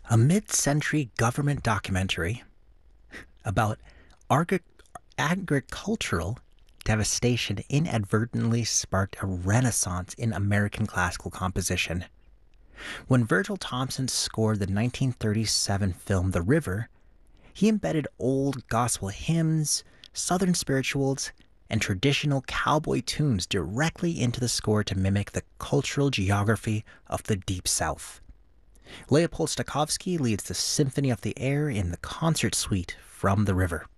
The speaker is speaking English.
A mid century government documentary about agri- agricultural devastation inadvertently sparked a renaissance in American classical composition. When Virgil Thomson scored the 1937 film The River, he embedded old gospel hymns, southern spirituals, and traditional cowboy tunes directly into the score to mimic the cultural geography of the Deep South. Leopold Stokowski leads the Symphony of the Air in the concert suite from The River.